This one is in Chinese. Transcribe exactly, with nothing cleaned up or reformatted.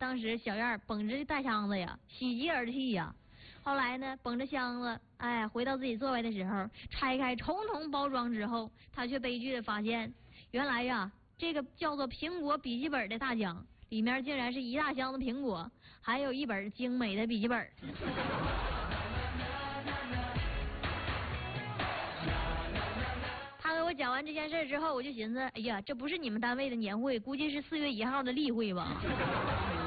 当时小燕绷着大箱子呀，喜极而泣呀。后来呢，绷着箱子，哎，回到自己座位的时候，拆开重重包装之后，他却悲剧的发现，原来呀，这个叫做苹果笔记本的大奖，里面竟然是一大箱子苹果，还有一本精美的笔记本。他给我讲完这件事之后，我就寻思，哎呀，这不是你们单位的年会，估计是四月一号的例会吧。